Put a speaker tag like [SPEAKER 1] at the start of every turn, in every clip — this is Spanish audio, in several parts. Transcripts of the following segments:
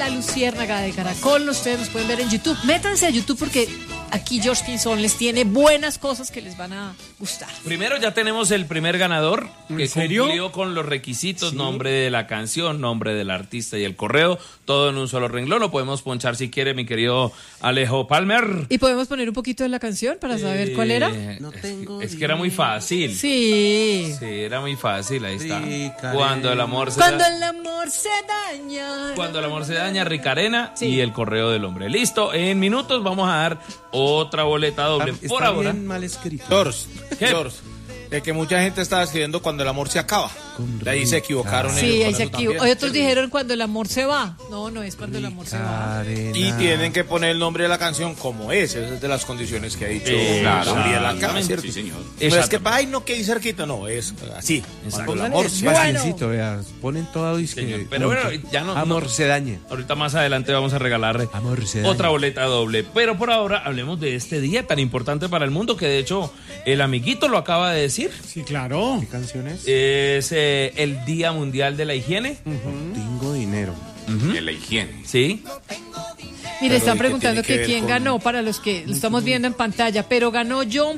[SPEAKER 1] La Luciérnaga de Caracol. Ustedes nos pueden ver en YouTube. Métanse a YouTube porque aquí George Pinzón les tiene buenas cosas que les van a gustar.
[SPEAKER 2] Primero ya tenemos el primer ganador que cumplió con los requisitos, sí. Nombre de la canción, nombre del artista y el correo, todo en un solo renglón. Lo podemos ponchar si quiere, mi querido Alejo Palmer.
[SPEAKER 1] ¿Y podemos poner un poquito de la canción para saber cuál era?
[SPEAKER 3] No tengo
[SPEAKER 2] es que era muy fácil.
[SPEAKER 1] Sí.
[SPEAKER 2] Sí, era muy fácil, ahí está. Cuando el amor se
[SPEAKER 1] daña.
[SPEAKER 2] Cuando el amor se daña, Ricarena, sí. Y el correo del hombre. Listo, en minutos vamos a dar otra boleta doble.
[SPEAKER 3] Está
[SPEAKER 2] por ahora.
[SPEAKER 3] Bien mal escrito.
[SPEAKER 4] George, de que mucha gente estaba escribiendo cuando el amor se acaba. De ahí se equivocaron.
[SPEAKER 1] Sí,
[SPEAKER 4] ellos
[SPEAKER 1] ahí se equivocaron. Otros dijeron cuando el amor se va. No, no es cuando el amor se va.
[SPEAKER 4] Y tienen que poner el nombre de la canción como es. Esa es de las condiciones que ha dicho Gabriela acá, ¿cierto?
[SPEAKER 2] Sí, señor.
[SPEAKER 4] No es que, ay, no, que ahí cerquita, no, es así. Cuando el amor se
[SPEAKER 3] va. Facilito, vea, ponen todo y
[SPEAKER 2] que... Pero bueno, ya no...
[SPEAKER 3] Amor se dañe.
[SPEAKER 2] Ahorita más adelante vamos a regalarle otra boleta doble. Pero por ahora hablemos de este día tan importante para el mundo que de hecho el amiguito lo acaba de decir.
[SPEAKER 5] Sí, claro.
[SPEAKER 3] ¿Qué canción es?
[SPEAKER 2] Es el Día Mundial de la Higiene.
[SPEAKER 3] Tengo dinero.
[SPEAKER 6] De la higiene.
[SPEAKER 2] Sí.
[SPEAKER 1] Mire, están preguntando que quién ganó para los que lo estamos viendo en pantalla, pero ganó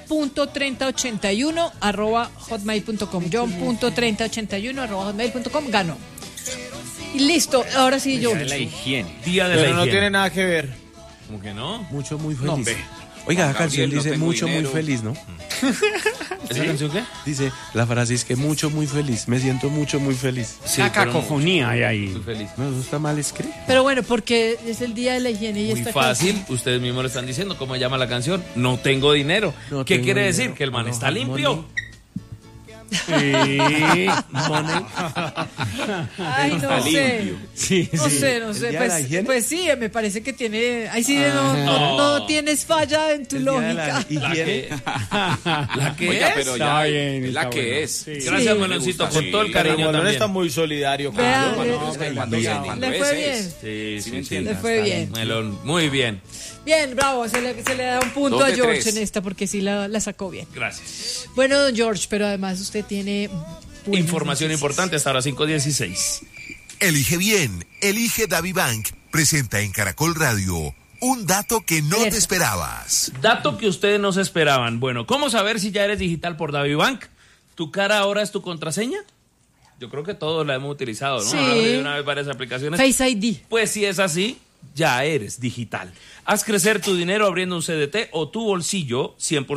[SPEAKER 1] john.3081@hotmail.com. john.3081@hotmail.com ganó. Y listo, ahora sí, George.
[SPEAKER 6] Día de la higiene.
[SPEAKER 2] Día de la
[SPEAKER 4] Pero
[SPEAKER 2] higiene.
[SPEAKER 4] no tiene nada que ver.
[SPEAKER 2] ¿Cómo que no?
[SPEAKER 3] Mucho, muy feliz.
[SPEAKER 4] No, ve.
[SPEAKER 3] Oiga, la canción
[SPEAKER 6] Gabriel, no
[SPEAKER 3] dice
[SPEAKER 6] tengo
[SPEAKER 3] mucho,
[SPEAKER 6] dinero.
[SPEAKER 3] muy feliz, ¿no?
[SPEAKER 2] ¿Esa canción qué?
[SPEAKER 3] Dice, la frase es que mucho, muy feliz. Me siento mucho, muy feliz.
[SPEAKER 2] Sí,
[SPEAKER 5] La
[SPEAKER 2] pero
[SPEAKER 5] cacofonía hay ahí.
[SPEAKER 2] muy feliz.
[SPEAKER 3] No, eso está mal escrito.
[SPEAKER 1] Pero bueno, porque es el día de la higiene y
[SPEAKER 2] Muy
[SPEAKER 1] esta
[SPEAKER 2] fácil, ustedes mismos lo están diciendo. ¿Cómo llama la canción? No tengo dinero.
[SPEAKER 3] No
[SPEAKER 2] ¿Qué
[SPEAKER 3] tengo
[SPEAKER 2] quiere
[SPEAKER 3] dinero.
[SPEAKER 2] decir? Que el man
[SPEAKER 3] No,
[SPEAKER 2] está limpio.
[SPEAKER 3] money.
[SPEAKER 5] Sí.
[SPEAKER 3] Money.
[SPEAKER 1] Ay, no sé.
[SPEAKER 5] Sí,
[SPEAKER 1] No
[SPEAKER 5] sí.
[SPEAKER 1] sé.
[SPEAKER 3] ¿El día de la higiene?
[SPEAKER 1] Pues sí, me parece que tiene. Ahí sí no tienes falla en tu
[SPEAKER 3] El día de
[SPEAKER 1] lógica.
[SPEAKER 3] la higiene.
[SPEAKER 2] La que
[SPEAKER 6] Oiga,
[SPEAKER 2] es.
[SPEAKER 6] pero
[SPEAKER 5] Está
[SPEAKER 6] ya
[SPEAKER 5] bien,
[SPEAKER 6] es la
[SPEAKER 5] está
[SPEAKER 6] que
[SPEAKER 5] bueno.
[SPEAKER 6] es.
[SPEAKER 5] Sí.
[SPEAKER 2] Gracias,
[SPEAKER 1] Sí.
[SPEAKER 2] Meloncito,
[SPEAKER 6] Me gusta,
[SPEAKER 2] por todo el
[SPEAKER 6] sí.
[SPEAKER 2] cariño
[SPEAKER 4] Pero
[SPEAKER 2] también.
[SPEAKER 4] está muy solidario.
[SPEAKER 1] Vea,
[SPEAKER 4] Carlos.
[SPEAKER 6] No, es que cuando
[SPEAKER 1] Le fue bien.
[SPEAKER 6] es.
[SPEAKER 2] Sí,
[SPEAKER 6] ¿Sí me
[SPEAKER 2] sí, sí.
[SPEAKER 6] entiendes?
[SPEAKER 1] Le fue bien.
[SPEAKER 2] Melón, muy bien.
[SPEAKER 1] Bien, bravo, se le da un punto
[SPEAKER 6] 2
[SPEAKER 1] a
[SPEAKER 6] de
[SPEAKER 1] George
[SPEAKER 6] 3.
[SPEAKER 1] en esta porque sí la sacó bien.
[SPEAKER 2] Gracias.
[SPEAKER 1] Bueno, don George, pero además usted tiene buenas
[SPEAKER 2] Información
[SPEAKER 1] noticias.
[SPEAKER 2] importante hasta ahora 5:16.
[SPEAKER 7] Elige bien, elige DaviBank. Presenta en Caracol Radio un dato que no
[SPEAKER 1] Alerta.
[SPEAKER 7] te esperabas.
[SPEAKER 2] Dato que ustedes no se esperaban. Bueno, ¿cómo saber si ya eres digital por DaviBank? ¿Tu cara ahora es tu contraseña? Yo creo que todos la hemos utilizado, ¿no?
[SPEAKER 1] Sí.
[SPEAKER 2] Abrí de una vez varias aplicaciones.
[SPEAKER 1] Face ID.
[SPEAKER 2] Pues si es así, ya eres digital. Haz crecer tu dinero abriendo un CDT o tu bolsillo 100%